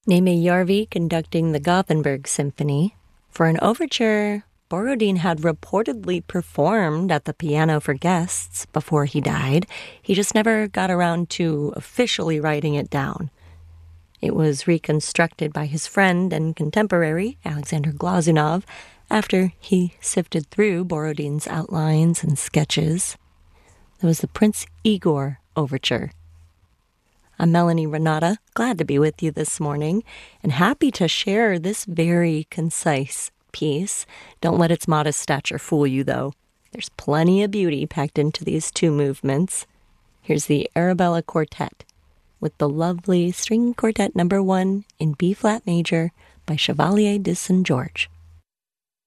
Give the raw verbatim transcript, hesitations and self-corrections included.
Németh Järvi conducting the Gothenburg Symphony. For an overture, Borodin had reportedly performed at the piano for guests before he died. He just never got around to officially writing it down. It was reconstructed by his friend and contemporary, Alexander Glazunov, after he sifted through Borodin's outlines and sketches. There was the Prince Igor Overture. I'm Melanie Renata, glad to be with you this morning, and happy to share this very concise piece. Don't let its modest stature fool you, though. There's plenty of beauty packed into these two movements. Here's the Arabella Quartet, with the lovely String Quartet number one in B-flat major by Chevalier de Saint George.